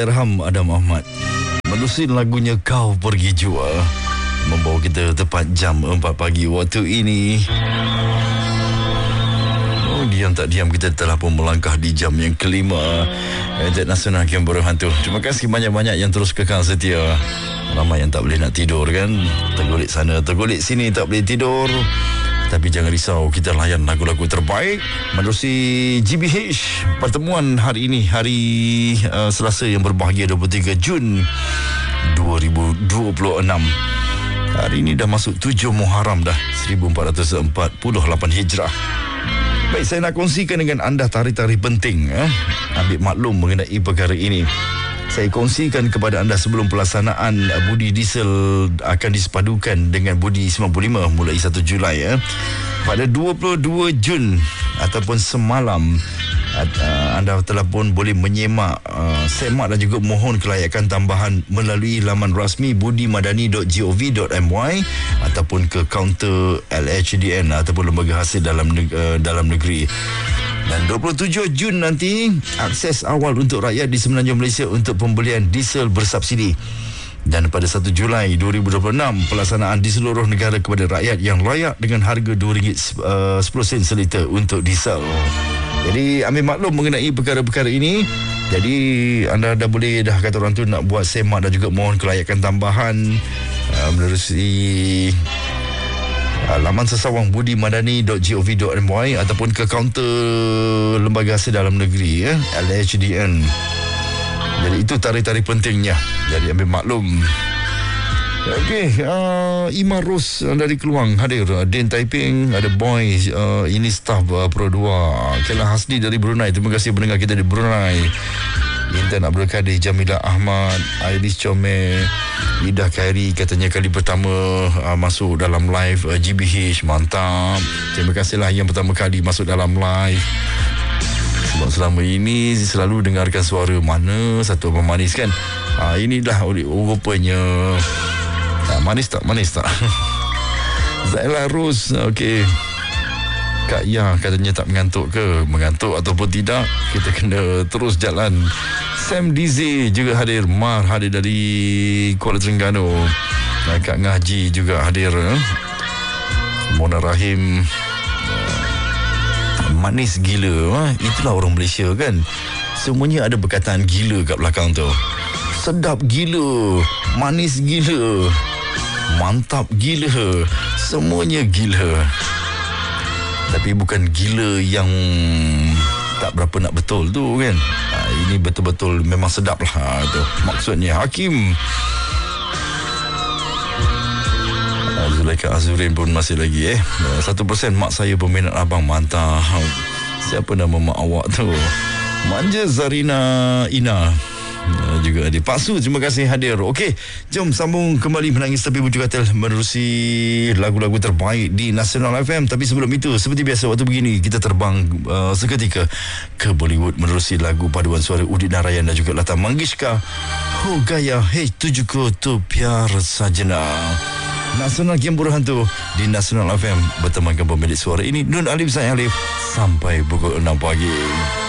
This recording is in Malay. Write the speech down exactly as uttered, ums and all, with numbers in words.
Allahyarham Adam Ahmad menerusi lagunya Kau Pergi Jua, membawa kita tepat jam empat pagi waktu ini. Oh, diam tak diam kita telah pun melangkah di jam yang kelima Ejet Nasional Kembara Hantu. Terima kasih banyak-banyak yang terus kekal setia. Ramai yang tak boleh nak tidur kan, tergulit sana tergulit sini, tak boleh tidur. Tapi jangan risau, kita layan lagu-lagu terbaik menerusi G B H. Pertemuan hari ini, hari uh, Selasa yang berbahagia, dua puluh tiga Jun dua ribu dua puluh enam. Hari ini dah masuk tujuh Muharram dah, seribu empat ratus empat puluh lapan Hijrah. Baik, saya nak kongsikan dengan anda tarikh-tarikh penting. eh? Ambil maklum mengenai perkara ini. Saya kongsikan kepada anda sebelum pelaksanaan budi diesel akan disepadukan dengan budi sembilan puluh lima mulai satu Julai. Eh. Pada dua puluh dua Jun ataupun semalam, anda telah pun boleh menyemak, uh, semak dan juga mohon kelayakan tambahan melalui laman rasmi budi madani dot gov dot my ataupun ke kaunter L H D N ataupun lembaga hasil dalam uh, dalam negeri. Dan dua puluh tujuh Jun nanti, akses awal untuk rakyat di Semenanjung Malaysia untuk pembelian diesel bersubsidi. Dan pada satu Julai dua ribu dua puluh enam, pelaksanaan di seluruh negara kepada rakyat yang layak dengan harga dua ringgit sepuluh sen seliter untuk diesel. Jadi ambil maklum mengenai perkara-perkara ini. Jadi anda dah boleh dah kata orang tu nak buat semak dan juga mohon kelayakan tambahan uh, menerusi Uh, laman sesawang budi madani dot gov dot my ataupun ke kaunter lembaga hasil dalam negeri, eh, L H D N. Jadi itu tarikh-tarikh pentingnya. Jadi ambil maklum. Okey, uh, Ima Ros dari Keluang hadir. Den Taiping, ada Boy, uh, ini staf uh, Pro dua. Kela Hasni dari Brunei. Terima kasih pendengar kita di Brunei. Intan Abdul Kadir, Jamila Ahmad, Airis Comel, Ida Khairi katanya kali pertama uh, masuk dalam live uh, G B H. Mantap. Terima kasihlah yang pertama kali masuk dalam live. Sebab selama ini selalu dengarkan suara mana satu abang manis kan. Uh, inilah rupanya. Uh, manis tak? Manis tak? Zaila Rose, okey. Kak Ya katanya tak mengantuk ke? Mengantuk ataupun tidak, kita kena terus jalan. Sam Dizi juga hadir. Mar hadir dari Kuala Terengganu. Kak Ngaji juga hadir. Mona Rahim, manis gila. Itulah orang Malaysia kan. Semuanya ada perkataan gila kat belakang tu. Sedap gila, manis gila, mantap gila, semuanya gila. Tapi bukan gila yang tak berapa nak betul tu kan. Ha, ini betul-betul memang sedap lah. Ha, tu maksudnya. Hakim, ha, Zulaika Azurin pun masih lagi eh. Satu persen mak saya peminat abang. Mantap. Siapa nama mak awak tu? Manja Zarina Ina Uh, juga ada Pak Su, terima kasih hadir. Okey, jom sambung kembali Menangis Tapi Bujur Katil menerusi lagu-lagu terbaik di Nasional F M. Tapi sebelum itu, seperti biasa waktu begini kita terbang uh, seketika ke Bollywood menerusi lagu paduan suara Udit Narayan dan juga Lata Mangeshkar, Ho Gaya Hey Tujhko To Pyar Sajna. Nasional Kembara Hantu di Nasional F M bertemankan pemilik suara ini Nun Alif Zain Alif sampai pukul enam pagi.